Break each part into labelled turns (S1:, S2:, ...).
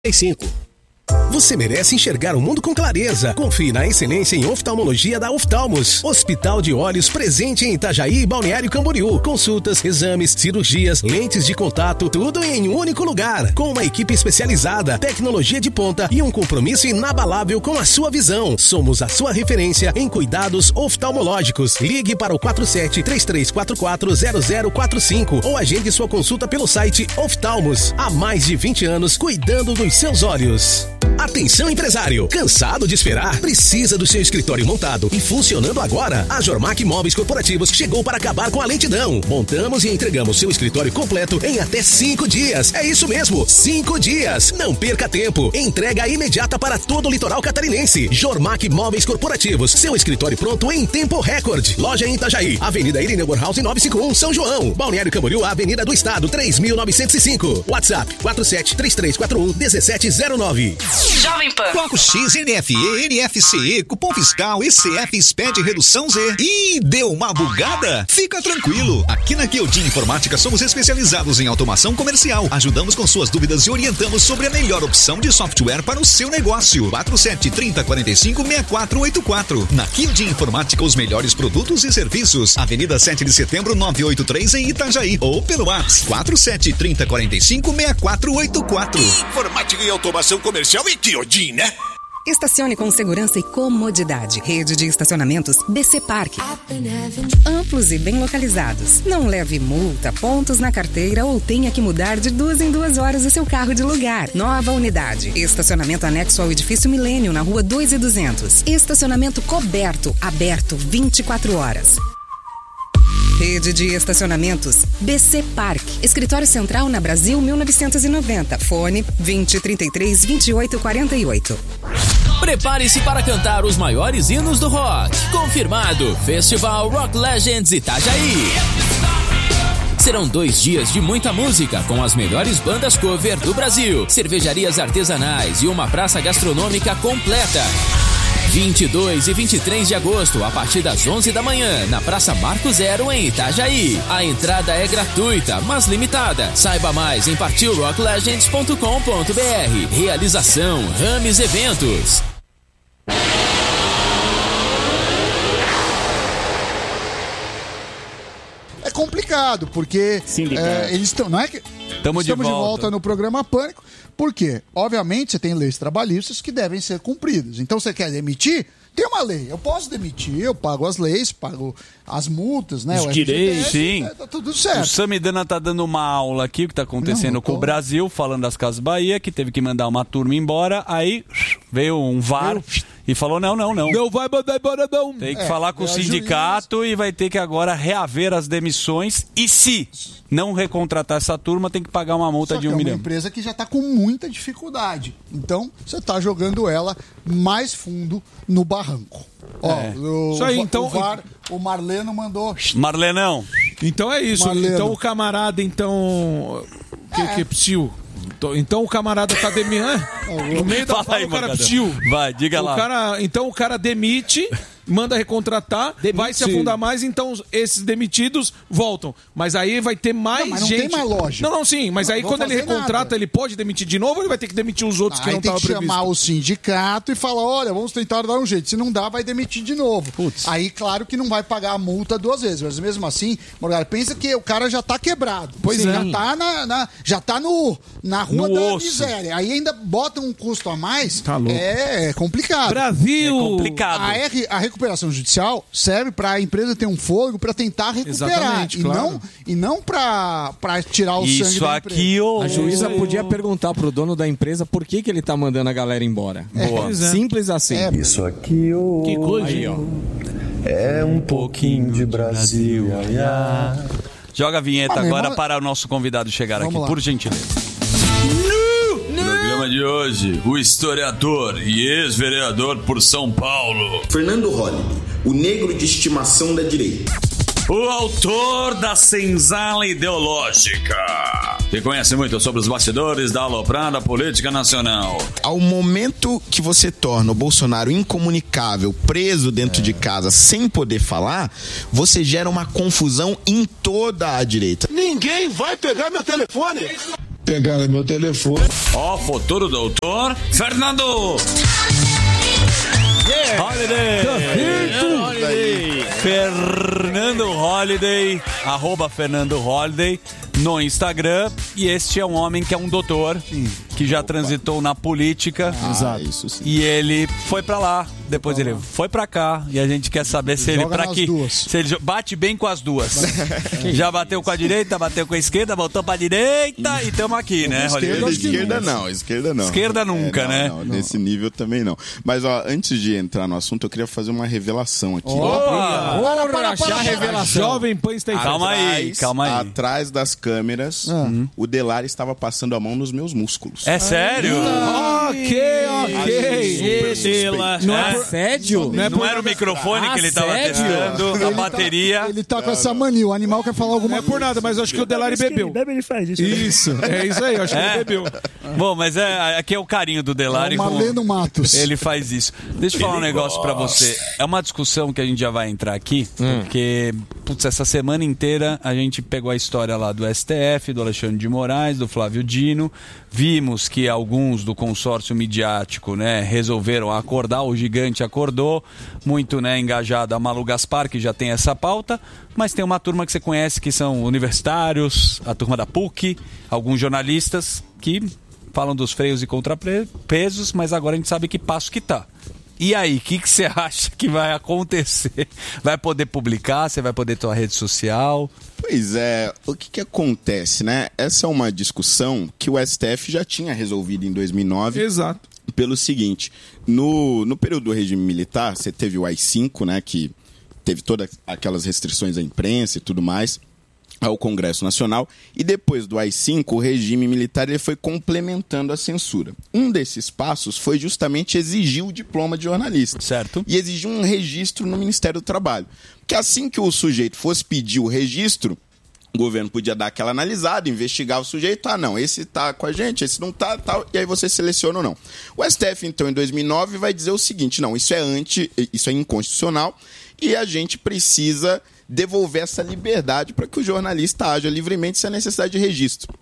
S1: Você merece enxergar o mundo com clareza. Confie na excelência em oftalmologia da Oftalmos. Hospital de Olhos presente em Itajaí e Balneário Camboriú. Consultas, exames, cirurgias, lentes de contato, tudo em um único lugar. Com uma equipe especializada, tecnologia de ponta e um compromisso inabalável com a sua visão. Somos a sua referência em cuidados oftalmológicos. Ligue para o 47-3344-0045 ou agende sua consulta pelo site Oftalmos. Há mais de 20 anos cuidando dos seus olhos. Atenção, empresário! Cansado de esperar? Precisa do seu escritório montado e funcionando agora? A Jormac Móveis Corporativos chegou para acabar com a lentidão. Montamos e entregamos seu escritório completo em até 5 dias. É isso mesmo, 5 dias. Não perca tempo. Entrega imediata para todo o litoral catarinense. Jormac Móveis Corporativos, seu escritório pronto em tempo recorde. Loja em Itajaí, Avenida Irineu Bornhausen 951, São João. Balneário Camboriú, Avenida do Estado, 3905. WhatsApp 47-3341-1709.
S2: Jovem Pan.
S3: Bloco X, NFE, NFCE, cupom fiscal, ECF, SPED, redução Z. Ih, deu uma bugada? Fica tranquilo. Aqui na Queodin Informática somos especializados em automação comercial. Ajudamos com suas dúvidas e orientamos sobre a melhor opção de software para o seu negócio. 47-3045-6484. Na Queodin Informática, os melhores produtos e serviços. Avenida 7 de Setembro, 983 em Itajaí. Ou pelo WhatsApp 47-3045-6484.
S4: Informática e automação comercial e Queodin, né?
S5: Estacione com segurança e comodidade. Rede de estacionamentos BC Park. Amplos e bem localizados. Não leve multa, pontos na carteira ou tenha que mudar de 2 em 2 horas o seu carro de lugar. Nova unidade. Estacionamento anexo ao edifício Milênio, na rua 2.200. Estacionamento coberto, aberto 24 horas. Rede de estacionamentos BC Park. Escritório Central na Brasil 1990. Fone 2033-2848.
S6: Prepare-se para cantar os maiores hinos do rock. Confirmado. Festival Rock Legends Itajaí. Serão 2 dias de muita música com as melhores bandas cover do Brasil, cervejarias artesanais e uma praça gastronômica completa. 22 e 23 de agosto, a partir das 11 da manhã, na Praça Marco Zero, em Itajaí. A entrada é gratuita, mas limitada. Saiba mais em partilrocklegends.com.br. Realização Rames Eventos.
S7: É complicado, porque eles estão, não é que estamos de volta no programa Pânico, porque, obviamente, você tem leis trabalhistas que devem ser cumpridas. Então, você quer demitir? Tem uma lei. Eu posso demitir, eu pago as leis, pago as multas, né?
S8: Os direitos, sim.
S7: Tá tudo certo.
S8: O Samidana tá dando uma aula aqui, o que tá acontecendo com o Brasil, falando das Casas Bahia, que teve que mandar uma turma embora, aí veio um VAR e falou, não. Não vai mandar embora, não. Tem que falar com o sindicato e vai ter que agora reaver as demissões e se não recontratar essa turma, tem que pagar uma multa de 1 milhão.
S7: É uma empresa que já tá com muita dificuldade. Então, você tá jogando ela mais fundo no barranco.
S9: Isso aí, então...
S7: O Marleno mandou...
S9: Marlenão. Então é isso.
S7: Marleno.
S9: Então o camarada, que psiu. Então o camarada tá demitindo. No meio da fala, o cara psiu.
S8: Vai, diga lá.
S9: Então o cara demite, manda recontratar, vai se afundar mais, então esses demitidos voltam. Mas aí vai ter mais
S7: mas
S9: gente.
S7: Não tem mais lógica.
S9: Não, sim, mas aí quando ele recontrata, ele pode demitir de novo ou ele vai ter que demitir os outros que não estavam previstos?
S7: Aí tem que chamar o sindicato e falar, olha, vamos tentar dar um jeito. Se não dá, vai demitir de novo. Putz. Aí, claro que não vai pagar a multa 2 vezes. Mas mesmo assim, Morgado, pensa que o cara já tá quebrado.
S9: Pois é.
S7: Já tá na rua da miséria. Aí ainda bota um custo a mais.
S9: Tá louco.
S7: É complicado.
S9: Brasil!
S8: É complicado.
S7: A recuperação judicial serve para a empresa ter um fôlego para tentar recuperar.
S9: Exatamente, claro.
S7: E não para tirar o sangue da empresa.
S10: A juíza podia perguntar pro dono da empresa por que ele tá mandando a galera embora. Simples assim.
S11: Isso aqui,
S9: que coisa,
S10: aí, ó.
S11: É um pouquinho de Brasil.
S8: Joga a vinheta agora para o nosso convidado chegar aqui, por gentileza.
S12: No programa de hoje, o historiador e ex-vereador por São Paulo,
S13: Fernando Holliday, o negro de estimação da direita.
S12: O autor da senzala ideológica, que conhece muito sobre os bastidores da aloprada política nacional.
S14: Ao momento que você torna o Bolsonaro incomunicável, preso dentro de casa, sem poder falar, você gera uma confusão em toda a direita.
S4: Ninguém vai pegar meu telefone.
S11: pegaram meu telefone.
S12: Ó, futuro doutor Fernando
S8: Holiday. Fernando Holiday, @Fernando Holiday no Instagram. E este é um homem que é um doutor, que já transitou na política.
S14: Exato. Isso sim.
S8: E ele foi pra lá, depois ele foi pra cá. E a gente quer saber se ele pra aqui. Se ele bate bem com as duas. Já bateu com a direita, bateu com a esquerda, voltou pra direita e tamo aqui, né, Holiday?
S14: Esquerda não.
S8: Esquerda nunca, né?
S14: Não, nesse nível também não. Mas, ó, antes de entrar no assunto, eu queria fazer uma revelação aqui.
S10: Para revelação.
S9: Jovem Pan está
S8: Calma aí.
S14: Atrás das câmeras, o Delari estava passando a mão nos meus músculos.
S8: É sério?
S9: Ok.
S10: Não é assédio?
S8: Não era o microfone que ele estava testando, a bateria.
S7: Ele tá com essa mania, o animal quer falar alguma
S9: coisa. Não é por nada, mas eu acho que o Delari bebeu.
S2: Ele faz isso.
S9: Isso, é isso aí, eu acho que ele bebeu.
S8: Bom, mas aqui é o carinho do Delari.
S7: Marleno Matos.
S8: Ele faz isso. Deixa eu falar um negócio pra você. É uma discussão que a gente já vai entrar aqui, porque, essa semana inteira a gente pegou a história lá do STF, do Alexandre de Moraes, do Flávio Dino. Vimos que alguns do consórcio midiático, né, resolveram acordar, o gigante acordou, muito, né, engajado a Malu Gaspar, que já tem essa pauta, mas tem uma turma que você conhece que são universitários, a turma da PUC, alguns jornalistas que falam dos freios e contrapesos, mas agora a gente sabe que passo que tá. E aí, o que você acha que vai acontecer? Vai poder publicar? Você vai poder ter uma rede social?
S14: Pois é, o que acontece, né? Essa é uma discussão que o STF já tinha resolvido em 2009.
S9: Exato.
S14: Pelo seguinte, no período do regime militar, você teve o AI-5, né? Que teve todas aquelas restrições à imprensa e tudo mais, ao Congresso Nacional, e depois do AI-5, o regime militar ele foi complementando a censura. Um desses passos foi justamente exigir o diploma de jornalista.
S8: Certo.
S14: E exigir um registro no Ministério do Trabalho. Porque assim que o sujeito fosse pedir o registro, o governo podia dar aquela analisada, investigar o sujeito, não, esse tá com a gente, esse não tá, tal, e aí você seleciona ou não. O STF, então, em 2009, vai dizer o seguinte, não, isso é inconstitucional, e a gente precisa devolver essa liberdade para que o jornalista haja livremente sem a necessidade de registro.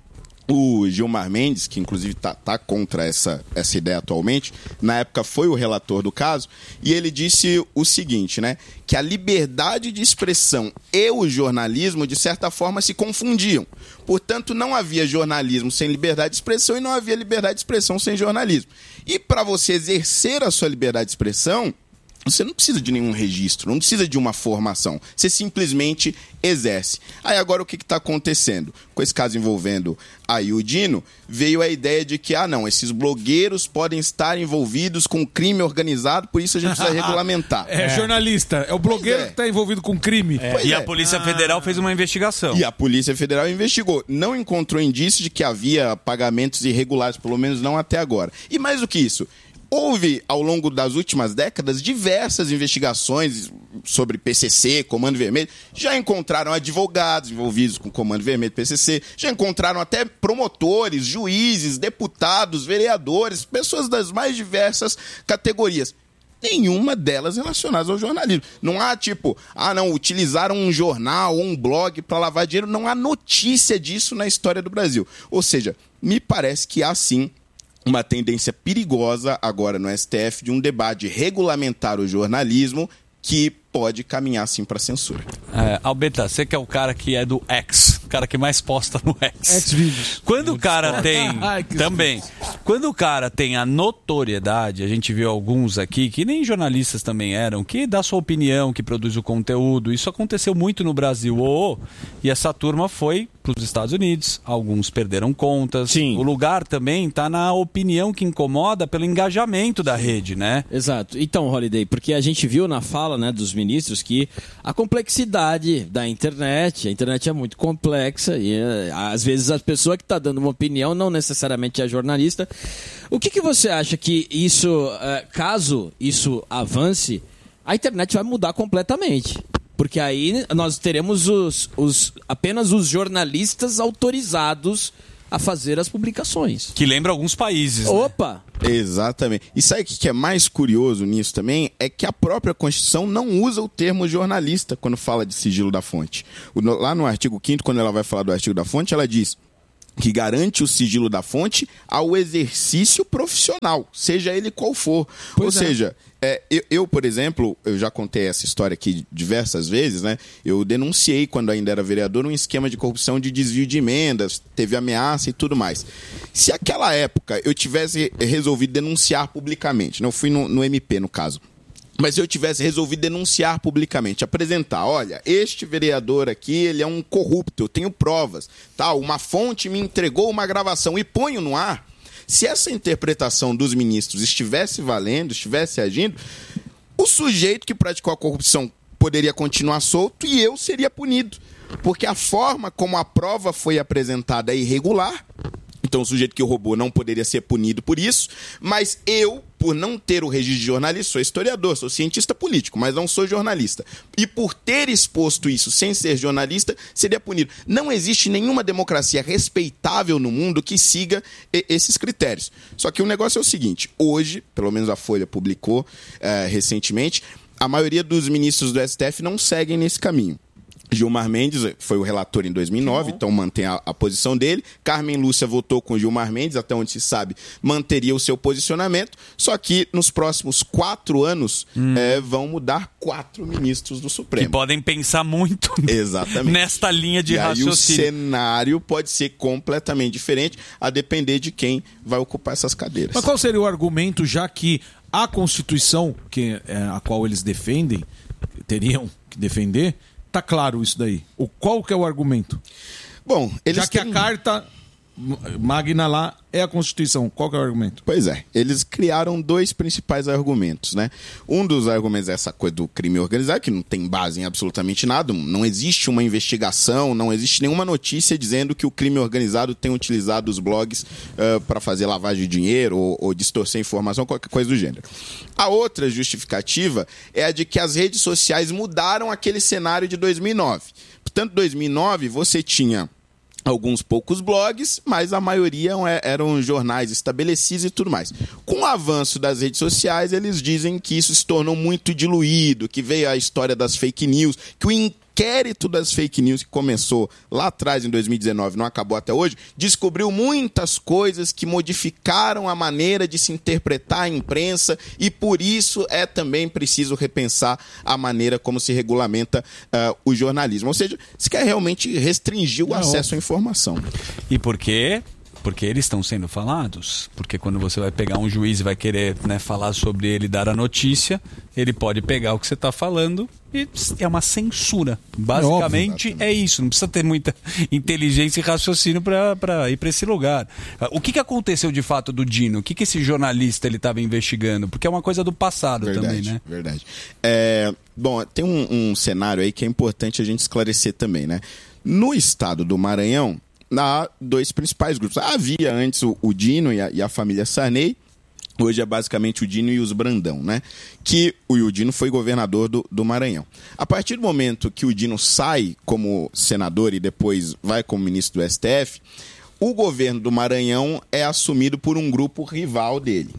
S14: O Gilmar Mendes, que inclusive tá contra essa ideia atualmente, na época foi o relator do caso, e ele disse o seguinte, né, que a liberdade de expressão e o jornalismo, de certa forma, se confundiam. Portanto, não havia jornalismo sem liberdade de expressão e não havia liberdade de expressão sem jornalismo. E para você exercer a sua liberdade de expressão, você não precisa de nenhum registro, não precisa de uma formação. Você simplesmente exerce. Aí agora o que está acontecendo? Com esse caso envolvendo aí o Dino, veio a ideia de que, esses blogueiros podem estar envolvidos com crime organizado, por isso a gente precisa regulamentar.
S9: Jornalista, é o blogueiro que está envolvido com crime.
S8: E a Polícia Federal fez uma investigação.
S14: E a Polícia Federal investigou. Não encontrou indício de que havia pagamentos irregulares, pelo menos não até agora. E mais do que isso, houve, ao longo das últimas décadas, diversas investigações sobre PCC, Comando Vermelho. Já encontraram advogados envolvidos com Comando Vermelho, PCC. Já encontraram até promotores, juízes, deputados, vereadores, pessoas das mais diversas categorias. Nenhuma delas relacionadas ao jornalismo. Não há utilizaram um jornal ou um blog para lavar dinheiro. Não há notícia disso na história do Brasil. Ou seja, me parece que há sim uma tendência perigosa agora no STF de um debate regulamentar o jornalismo que pode caminhar sim para censura.
S8: Albeta, você que é o cara que é do X, o cara que mais posta no X.
S7: Xvideos.
S8: Quando o cara tem também, quando o cara tem a notoriedade, a gente viu alguns aqui que nem jornalistas também eram, que dá sua opinião, que produz o conteúdo. Isso aconteceu muito no Brasil, e essa turma foi para os Estados Unidos, alguns perderam contas.
S10: Sim.
S8: O lugar também está na opinião que incomoda pelo engajamento da rede, né?
S10: Exato. Então, Holiday, porque a gente viu na fala, né, dos ministros que a complexidade da internet, a internet é muito complexa e às vezes a pessoa que está dando uma opinião não necessariamente é jornalista. O que você acha que isso, caso isso avance, a internet vai mudar completamente? Porque aí nós teremos apenas os jornalistas autorizados a fazer as publicações.
S8: Que lembra alguns países,
S10: Opa!
S14: Né? Exatamente. E sabe o que é mais curioso nisso também? É que a própria Constituição não usa o termo jornalista quando fala de sigilo da fonte. Lá no artigo 5º, quando ela vai falar do artigo da fonte, ela diz: que garante o sigilo da fonte ao exercício profissional, seja ele qual for. Ou seja, eu, por exemplo, eu já contei essa história aqui diversas vezes, né? Eu denunciei, quando ainda era vereador, um esquema de corrupção de desvio de emendas, teve ameaça e tudo mais. Se naquela época eu tivesse resolvido denunciar publicamente, não fui no MP no caso, mas se eu tivesse resolvido denunciar publicamente, apresentar, olha, este vereador aqui, ele é um corrupto, eu tenho provas, tal, uma fonte me entregou uma gravação e ponho no ar, se essa interpretação dos ministros estivesse valendo, estivesse agindo, o sujeito que praticou a corrupção poderia continuar solto e eu seria punido, porque a forma como a prova foi apresentada é irregular. Então o sujeito que roubou não poderia ser punido por isso, mas eu, por não ter o registro de jornalista, sou historiador, sou cientista político, mas não sou jornalista. E por ter exposto isso sem ser jornalista, seria punido. Não existe nenhuma democracia respeitável no mundo que siga esses critérios. Só que o negócio é o seguinte, hoje, pelo menos a Folha publicou recentemente, a maioria dos ministros do STF não seguem nesse caminho. Gilmar Mendes foi o relator em 2009, então mantém a posição dele. Carmen Lúcia votou com Gilmar Mendes, até onde se sabe, manteria o seu posicionamento. Só que nos próximos 4 anos vão mudar 4 ministros do Supremo.
S8: Que podem pensar muito nesta linha de raciocínio.
S14: E aí o cenário pode ser completamente diferente, a depender de quem vai ocupar essas cadeiras.
S9: Mas qual seria o argumento, já que a Constituição, a qual eles defendem, teriam que defender... Tá claro isso daí. Qual que é o argumento?
S14: Bom,
S9: já que a carta magna lá é a Constituição, qual que é o argumento?
S14: Pois é, eles criaram 2 principais argumentos, né? Um dos argumentos é essa coisa do crime organizado, que não tem base em absolutamente nada, não existe uma investigação, não existe nenhuma notícia dizendo que o crime organizado tem utilizado os blogs para fazer lavagem de dinheiro ou distorcer informação, qualquer coisa do gênero. A outra justificativa é a de que as redes sociais mudaram aquele cenário de 2009. Portanto, em 2009 você tinha alguns poucos blogs, mas a maioria eram jornais estabelecidos e tudo mais. Com o avanço das redes sociais, eles dizem que isso se tornou muito diluído, que veio a história das fake news, que o inquérito das fake news que começou lá atrás, em 2019, não acabou até hoje, descobriu muitas coisas que modificaram a maneira de se interpretar a imprensa e por isso é também preciso repensar a maneira como se regulamenta o jornalismo. Ou seja, se quer realmente restringir o acesso à informação.
S8: E por quê? Porque eles estão sendo falados. Porque quando você vai pegar um juiz e vai querer, né, falar sobre ele, dar a notícia, ele pode pegar o que você está falando e é uma censura. Basicamente é isso. Não precisa ter muita inteligência e raciocínio para ir para esse lugar. O que aconteceu de fato do Dino? O que esse jornalista ele estava investigando? Porque é uma coisa do passado também, né?
S14: Verdade. Bom, tem um cenário aí que é importante a gente esclarecer também, né? No estado do Maranhão, há 2 principais grupos. Havia antes o Dino e a família Sarney, hoje é basicamente o Dino e os Brandão, né? Que o Dino foi governador do Maranhão. A partir do momento que o Dino sai como senador e depois vai como ministro do STF, o governo do Maranhão é assumido por um grupo rival dele.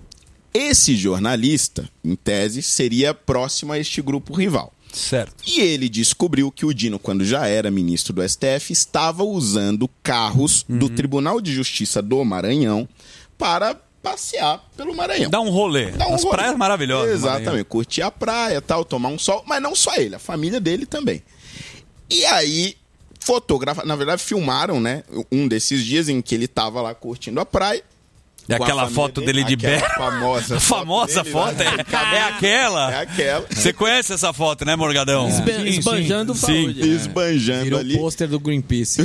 S14: Esse jornalista, em tese, seria próximo a este grupo rival.
S8: Certo.
S14: E ele descobriu que o Dino, quando já era ministro do STF, estava usando carros do Tribunal de Justiça do Maranhão para passear pelo Maranhão.
S8: Dá um rolê. As praias maravilhosas.
S14: Exatamente. Curtir a praia, tal, tomar um sol. Mas não só ele, a família dele também. E aí, na verdade, filmaram, né, um desses dias em que ele estava lá curtindo a praia.
S8: E aquela foto dele de berro. Famosa foto? É aquela?
S14: É aquela.
S8: Você conhece essa foto, né, Morgadão?
S10: Esbanjando saúde.
S14: Esbanjando
S10: virou
S14: ali.
S10: Virou pôster do Greenpeace.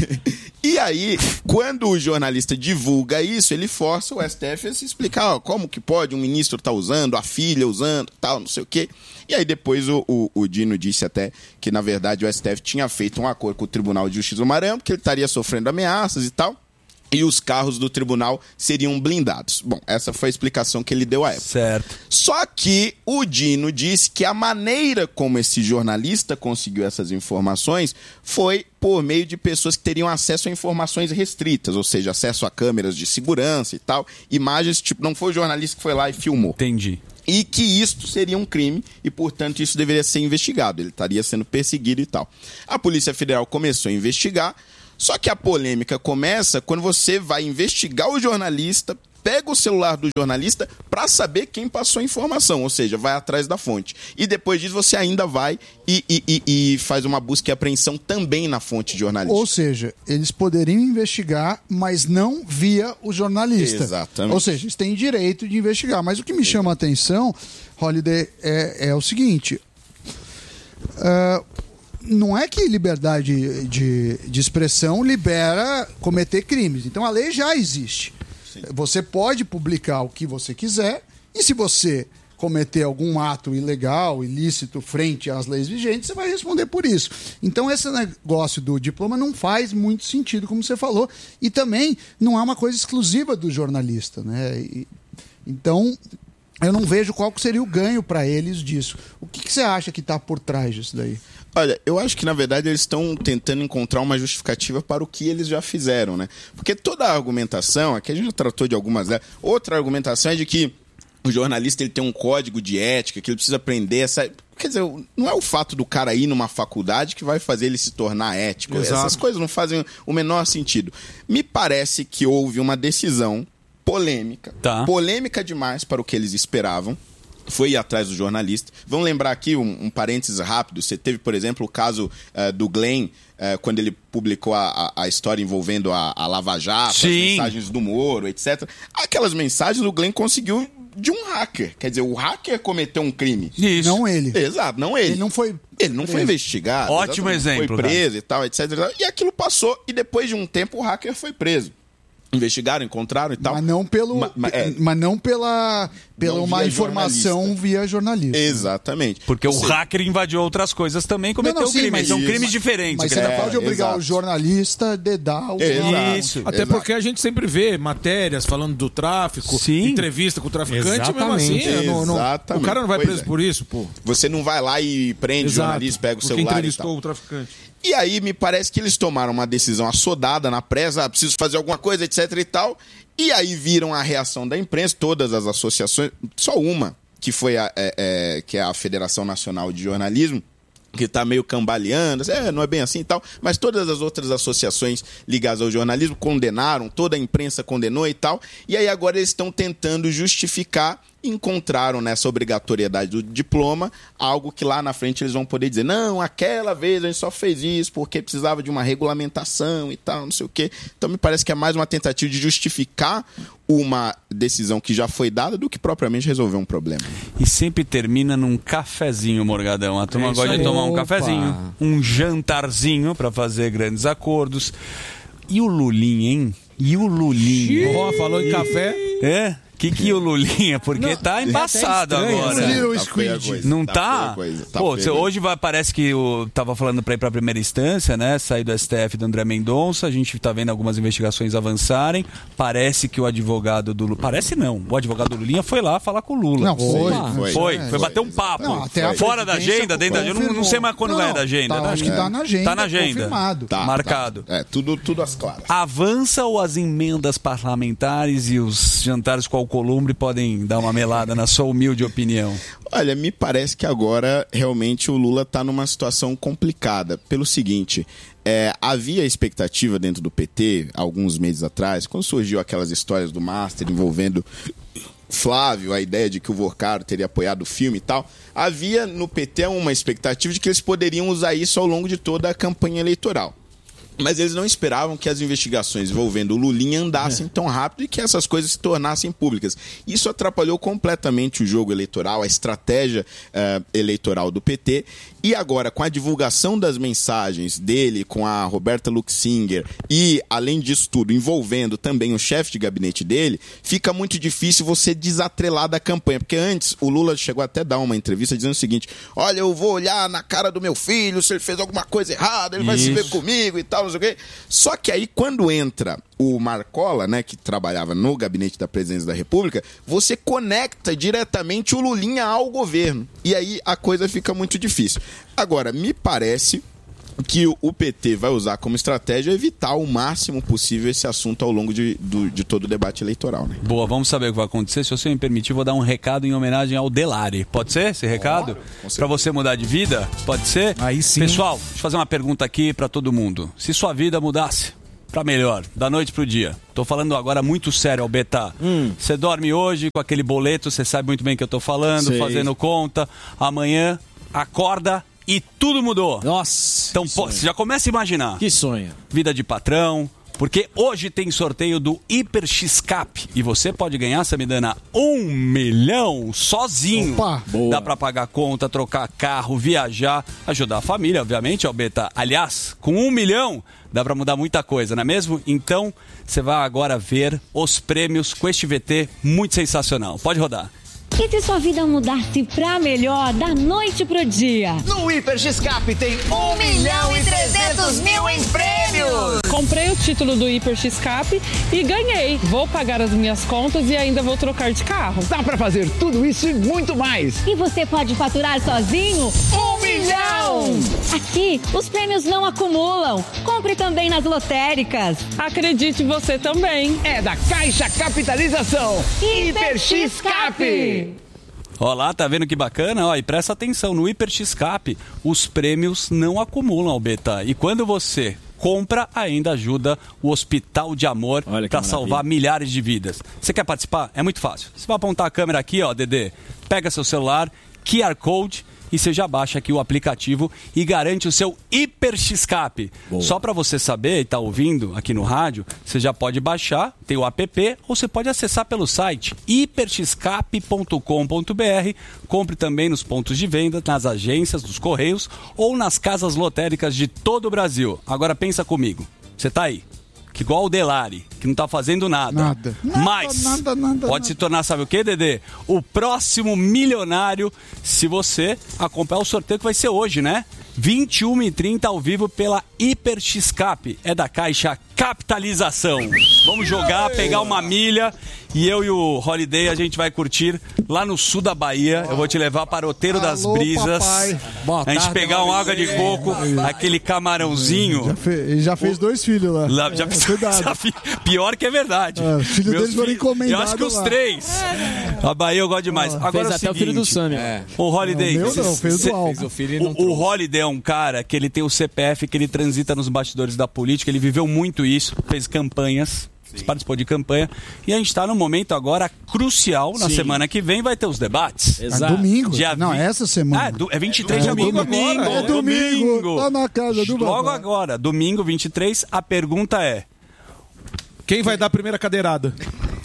S14: E aí, quando o jornalista divulga isso, ele força o STF a se explicar como que pode um ministro estar usando, a filha usando, tal, não sei o quê. E aí depois o Dino disse até que, na verdade, o STF tinha feito um acordo com o Tribunal de Justiça do Maranhão, porque ele estaria sofrendo ameaças e tal. E os carros do tribunal seriam blindados. Bom, essa foi a explicação que ele deu à época.
S8: Certo.
S14: Só que o Dino disse que a maneira como esse jornalista conseguiu essas informações foi por meio de pessoas que teriam acesso a informações restritas, ou seja, acesso a câmeras de segurança e tal, imagens, tipo, não foi o jornalista que foi lá e filmou.
S8: Entendi.
S14: E que isto seria um crime e, portanto, isso deveria ser investigado. Ele estaria sendo perseguido e tal. A Polícia Federal começou a investigar. Só que a polêmica começa quando você vai investigar o jornalista, pega o celular do jornalista para saber quem passou a informação, ou seja, vai atrás da fonte. E depois disso você ainda vai e faz uma busca e apreensão também na fonte jornalística.
S7: Ou seja, eles poderiam investigar, mas não via o jornalista.
S14: Exatamente.
S7: Ou seja, eles têm direito de investigar. Mas o que me chama a atenção, Holiday, é o seguinte... não é que liberdade de expressão libera cometer crimes. Então a lei já existe. Sim. Você pode publicar o que você quiser e se você cometer algum ato ilegal, ilícito, frente às leis vigentes, você vai responder por isso. Então esse negócio do diploma não faz muito sentido, como você falou, e também não é uma coisa exclusiva do jornalista, né? Então... eu não vejo qual seria o ganho para eles disso. O que você acha que está por trás disso daí?
S14: Olha, eu acho que, na verdade, eles estão tentando encontrar uma justificativa para o que eles já fizeram, né? Porque toda a argumentação, aqui a gente já tratou de algumas delas, outra argumentação é de que o jornalista ele tem um código de ética, que ele precisa aprender essa... Quer dizer, não é o fato do cara ir numa faculdade que vai fazer ele se tornar ético. Exato. Essas coisas não fazem o menor sentido. Me parece que houve uma decisão polêmica, polêmica demais para o que eles esperavam, foi ir atrás do jornalista. Vamos lembrar aqui um parênteses rápido, você teve, por exemplo, o caso do Glenn, quando ele publicou a história envolvendo a Lava Jato, as mensagens do Moro, etc. Aquelas mensagens o Glenn conseguiu de um hacker, quer dizer, o hacker cometeu um crime.
S7: Isso. Não ele.
S14: Exato, não ele.
S7: Ele
S14: não foi investigado.
S8: Ótimo exemplo.
S14: Foi preso e tal, etc. E aquilo passou e depois de um tempo o hacker foi preso. Investigaram, encontraram e tal.
S7: Mas não pela uma informação via jornalista.
S14: Exatamente.
S8: Porque o hacker invadiu outras coisas também e cometeu crimes. São crimes diferentes.
S7: Mas você não pode obrigar o jornalista a dedar o
S8: Isso.
S9: Até porque a gente sempre vê matérias falando do tráfico, entrevista com o traficante, mesmo assim. O cara não vai preso por isso, pô.
S14: Você não vai lá e prende o jornalista, pega o celular
S9: entrevistou o traficante.
S14: E aí me parece que eles tomaram uma decisão assodada na pressa, preciso fazer alguma coisa, etc e tal. E aí viram a reação da imprensa, todas as associações, só uma, que foi que é a Federação Nacional de Jornalismo, que está meio cambaleando, não é bem assim e tal, mas todas as outras associações ligadas ao jornalismo condenaram, toda a imprensa condenou e tal, e aí agora eles estão tentando justificar, encontraram nessa obrigatoriedade do diploma algo que lá na frente eles vão poder dizer, não, aquela vez a gente só fez isso porque precisava de uma regulamentação e tal, não sei o quê. Então me parece que é mais uma tentativa de justificar uma decisão que já foi dada do que propriamente resolver um problema.
S8: E sempre termina num cafezinho, Morgadão. A turma gosta de tomar um cafezinho, um jantarzinho para fazer grandes acordos. E o Lulinha, hein? E o Lulinha?
S9: Falou em café?
S8: Que o Lulinha? Porque tá embaçado agora. Não tá? Pô, hoje parece que tava falando pra ir pra primeira instância, né? Sair do STF do André Mendonça. A gente tá vendo algumas investigações avançarem. Parece que o advogado do Lula... Parece não. O advogado do Lulinha foi lá falar com o Lula.
S7: Não,
S8: foi bater um papo.
S7: Não,
S8: fora da agenda, dentro da agenda. Eu não sei mais quando vai da agenda.
S7: Acho que tá na agenda.
S8: Tá na agenda.
S7: Confirmado.
S8: Marcado.
S14: Tudo às claras.
S8: Avança ou as emendas parlamentares e os jantares com Alcolumbre podem dar uma melada, na sua humilde opinião?
S14: Olha, me parece que agora realmente o Lula está numa situação complicada. Pelo seguinte, havia expectativa dentro do PT, alguns meses atrás, quando surgiu aquelas histórias do Master envolvendo Flávio, a ideia de que o Vorcaro teria apoiado o filme e tal, havia no PT uma expectativa de que eles poderiam usar isso ao longo de toda a campanha eleitoral. Mas eles não esperavam que as investigações envolvendo o Lulinha andassem tão rápido e que essas coisas se tornassem públicas. Isso atrapalhou completamente o jogo eleitoral, a estratégia eleitoral do PT. E agora, com a divulgação das mensagens dele com a Roberta Luxinger e, além disso tudo, envolvendo também o chefe de gabinete dele, fica muito difícil você desatrelar da campanha. Porque antes, o Lula chegou até a dar uma entrevista dizendo o seguinte: olha, eu vou olhar na cara do meu filho, se ele fez alguma coisa errada, ele vai se ver comigo e tal, não sei o quê. Só que aí, quando entra o Marcola, né, que trabalhava no gabinete da Presidência da República, você conecta diretamente o Lulinha ao governo. E aí a coisa fica muito difícil. Agora, me parece que o PT vai usar como estratégia é evitar o máximo possível esse assunto ao longo de todo o debate eleitoral. Né?
S8: Boa, vamos saber o que vai acontecer. Se você me permitir, vou dar um recado em homenagem ao Delari. Pode ser esse recado? Para você mudar de vida? Pode ser?
S9: Aí sim.
S8: Pessoal, deixa eu fazer uma pergunta aqui para todo mundo. Se sua vida mudasse para melhor, da noite pro dia. Tô falando agora muito sério, Albeta. Você dorme hoje com aquele boleto, você sabe muito bem o que eu tô falando, fazendo conta. Amanhã, acorda e tudo mudou.
S10: Nossa.
S8: Então, você já começa a imaginar.
S10: Que sonho.
S8: Vida de patrão. Porque hoje tem sorteio do Hiper X-Cap. E você pode ganhar, Samidana, 1 milhão sozinho.
S7: Opa.
S8: Dá pra pagar conta, trocar carro, viajar, ajudar a família, obviamente, Albeta. Aliás, com 1 milhão, dá pra mudar muita coisa, não é mesmo? Então, você vai agora ver os prêmios com este VT muito sensacional. Pode rodar.
S2: E se sua vida mudasse pra melhor da noite pro dia?
S15: No Hiper X-Cap tem 1.300.000 em prêmios!
S16: Comprei o título do Hiper X-Cap e ganhei. Vou pagar as minhas contas e ainda vou trocar de carro.
S15: Dá pra fazer tudo isso e muito mais!
S2: E você pode faturar sozinho
S15: 1 milhão!
S2: Aqui, os prêmios não acumulam. Compre também nas lotéricas.
S16: Acredite você também.
S15: É da Caixa Capitalização. Hiper X-Cap!
S8: Ó lá, tá vendo que bacana? Ó, e presta atenção, no Hiper X-Cap os prêmios não acumulam, Albeta. E quando você compra, ainda ajuda o Hospital de Amor para salvar milhares de vidas. Você quer participar? É muito fácil. Você vai apontar a câmera aqui, ó, Dedê. Pega seu celular, QR Code, e você já baixa aqui o aplicativo e garante o seu Hiper X-Cap. Só para você saber e tá ouvindo aqui no rádio, você já pode baixar, tem o app, ou você pode acessar pelo site hiperxcap.com.br. Compre também nos pontos de venda, nas agências, dos Correios ou nas casas lotéricas de todo o Brasil. Agora pensa comigo, você tá aí, que igual o Delari, que não tá fazendo nada. Mas pode se tornar, sabe o que, Dedê? O próximo milionário, se você acompanhar o sorteio que vai ser hoje, né? 21h30 ao vivo pela Hiper X-Cap. É da Caixa Capitalização. Vamos jogar, pegar uma milha e eu e o Holiday a gente vai curtir lá no sul da Bahia. Eu vou te levar para o Oteiro das Brisas. A gente pegar uma água de coco, aquele camarãozinho.
S7: Ele já fez 2 filhos lá.
S8: Pior que é verdade.
S7: Filho deles foram encomendados.
S8: Eu acho que os 3. A Bahia eu gosto demais. Agora
S10: fez até o filho do Sammy.
S8: O Holiday.
S7: Não, fez do Alco.
S8: O Holiday é um cara que ele tem o CPF, que ele transita nos bastidores da política, ele viveu muito isso, fez campanhas, participou de campanha, e a gente está num momento agora crucial, na semana que vem vai ter os debates.
S7: Exato. Domingo? Não, essa semana.
S8: É 23 de domingo.
S7: É domingo. Lá na casa do
S8: Logo agora, domingo 23, a pergunta é...
S9: Quem vai dar a primeira cadeirada?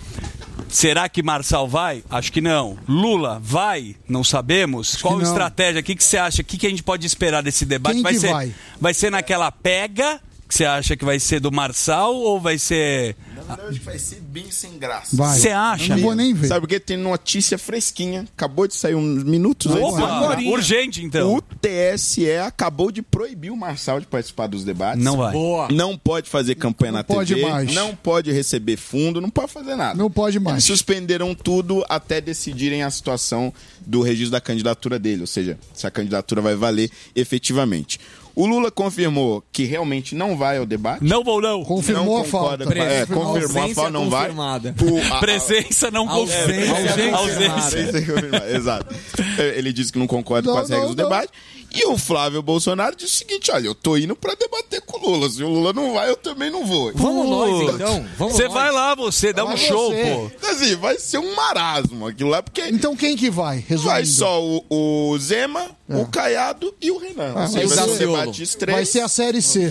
S8: Será que Marçal vai? Acho que não. Lula vai? Não sabemos. Qual a estratégia? O que você acha? O que a gente pode esperar desse debate? Vai ser naquela pega que você acha que vai ser do Marçal ou vai ser...
S14: Acho que vai ser bem sem graça.
S8: Você acha?
S7: Não vou nem ver.
S14: Sabe porque tem notícia fresquinha, acabou de sair uns minutos aí.
S8: Urgente, então.
S14: O TSE acabou de proibir o Marçal de participar dos debates.
S8: Não vai.
S14: Não pode fazer campanha na TV, não pode receber fundo, não pode fazer nada.
S7: Não pode mais.
S14: Eles suspenderam tudo até decidirem a situação do registro da candidatura dele, ou seja, se a candidatura vai valer efetivamente. O Lula confirmou que realmente não vai ao debate.
S8: Não vou, não.
S7: Confirmou a falta.
S14: Confirmou a falta, não vai.
S8: Presença não confirmada.
S14: Ausência confirmada, exato. Ele disse que não concorda com as regras do debate. E o Flávio Bolsonaro disse o seguinte, olha, eu tô indo pra debater com o Lula. Se o Lula não vai, eu também não vou.
S10: Vamos nós, então.
S8: Você vai lá, você dá um show, pô.
S14: Assim, vai ser um marasmo aquilo lá, porque...
S7: Então quem que vai? Resumindo.
S14: Vai só o Zema, o Caiado e o Renan.
S7: Vai ser a Série C.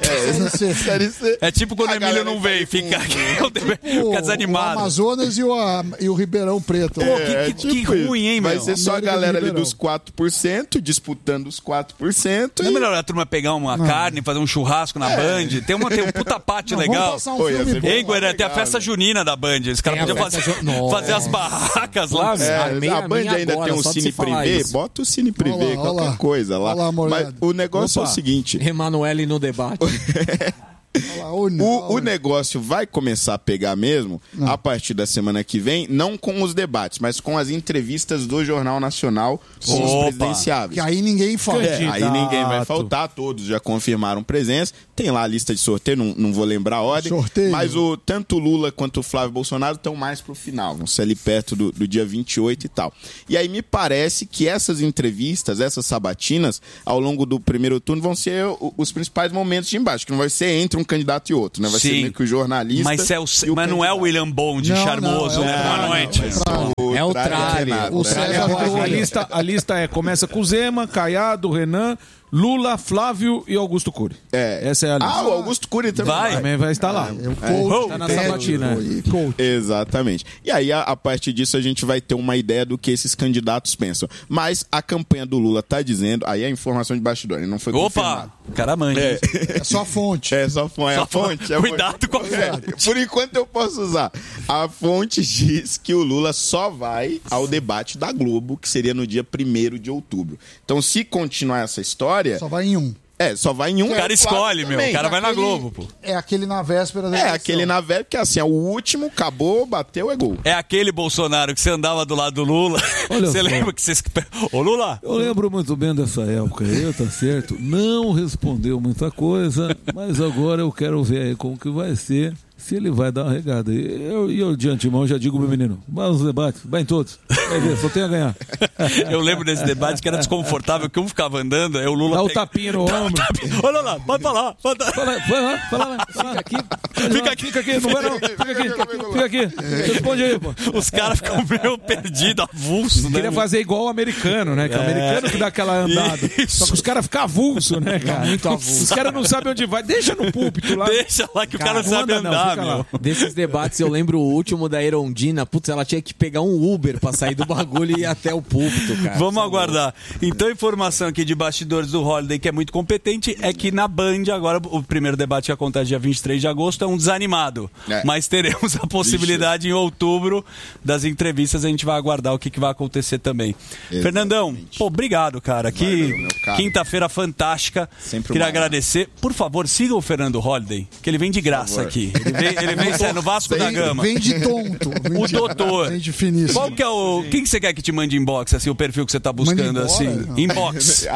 S14: Série C.
S8: É tipo quando o Emílio não veio, fica desanimado.
S7: O Amazonas e o Ribeirão Preto.
S8: Pô, que ruim, hein,
S14: meu? Vai ser só a galera ali dos 4%, disputando os 4%.
S8: Não é melhor a turma pegar uma carne, fazer um churrasco na Band? Tem um puta pátio legal. Hein, Guarani? Tem a festa junina da Band. Os caras podiam fazer as barracas lá.
S14: A Band ainda tem um cine privê. Bota o cine privê, qualquer coisa lá. Mas o negócio é o seguinte...
S10: Emanuele no debate.
S14: O negócio vai começar a pegar mesmo a partir da semana que vem, não com os debates, mas com as entrevistas do Jornal Nacional com os presidenciáveis.
S7: Que aí ninguém falta.
S14: Aí ninguém vai faltar, todos já confirmaram presença. Tem lá a lista de sorteio, não vou lembrar a ordem. Mas tanto o Lula quanto o Flávio Bolsonaro estão mais pro final, vão ser ali perto do dia 28 e tal. E aí me parece que essas entrevistas, essas sabatinas, ao longo do primeiro turno, vão ser os principais momentos de embate, que não vai ser entre um candidato e outro, né? Vai ser meio que o jornalista.
S8: Mas não é o William Bond charmoso, né? Boa noite.
S10: É o Tralha.
S9: A lista começa com Zema, Caiado, Renan, Lula, Flávio e Augusto Cury. Essa é a lista.
S14: O Augusto Cury também
S9: vai estar lá.
S14: Tá
S9: na sabatina.
S14: Exatamente. E aí, a partir disso, a gente vai ter uma ideia do que esses candidatos pensam. Mas a campanha do Lula tá dizendo, aí a informação de bastidor, não foi confirmado.
S8: Cara mãe.
S7: É só a fonte.
S14: É só a fonte.
S8: Cuidado com a fonte.
S14: Por enquanto eu posso usar. A fonte diz que o Lula só vai ao debate da Globo, que seria no dia 1º de outubro. Então, se continuar essa história...
S7: Só vai em um.
S14: Só vai em um.
S8: O cara escolhe, meu. O cara vai na Globo, pô.
S7: É aquele na véspera da eleição.
S14: Aquele na véspera, que assim, é o último, acabou, bateu, é gol.
S8: É aquele Bolsonaro que você andava do lado do Lula. Você lembra que vocês... Ô, Lula!
S9: Eu lembro muito bem dessa época aí, tá certo? Não respondeu muita coisa, mas agora eu quero ver aí como que vai ser, se ele vai dar uma regada. Eu de antemão já digo pro menino, vai nos debates, vai em todos. Vai ver, só tem a ganhar.
S8: Eu lembro desse debate que era desconfortável, que um ficava andando, aí o Lula...
S9: Dá o tapinha no ombro.
S8: Olha lá, pode falar.
S9: Fala lá. Fica aqui, não vai não. Fica aqui. Responde aí, pô.
S8: Os caras ficam meio perdidos, avulso, né?
S9: Queria fazer igual o americano, né? Que o americano que dá aquela andada. Só que os caras ficam avulso, né, cara?
S10: Muito avulso.
S9: Os caras não sabem onde vai. Deixa no púlpito lá.
S8: Deixa lá que o cara não sabe andar, meu.
S10: Desses debates, eu lembro o último da Erondina. Putz, ela tinha que pegar um Uber pra sair do bagulho e ir até o púlpito, cara.
S8: Vamos aguardar. Então, informação aqui de bastidores do Holiday, que é muito competente, é que na Band, agora, o primeiro debate que acontece dia 23 de agosto é um desanimado. Mas teremos a possibilidade em outubro das entrevistas, a gente vai aguardar o que vai acontecer também. Exatamente. Fernandão, obrigado, cara. Que quinta-feira fantástica.
S14: Sempre
S8: Queria agradecer. Por favor, siga o Fernando Holiday, que ele vem de graça aqui. Ele vem no Vasco da Gama.
S7: Vem de tonto.
S8: O doutor.
S7: Vem de finíssimo.
S8: Qual que é o... Quem que você quer que te mande inbox, assim, o perfil que você tá buscando, assim? Inbox.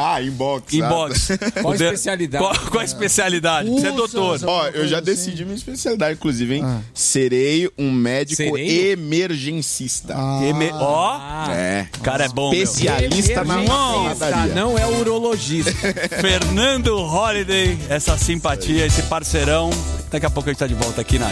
S14: Inbox.
S10: Qual a especialidade?
S8: Qual a especialidade? Você é doutor.
S14: Eu já decidi minha especialidade, inclusive, hein? Serei um médico emergencista.
S8: O cara é bom,
S14: especialista na padaria.
S10: Não é urologista.
S8: Fernando Holiday, essa simpatia, esse parceirão. Daqui a pouco a gente tá de volta aqui na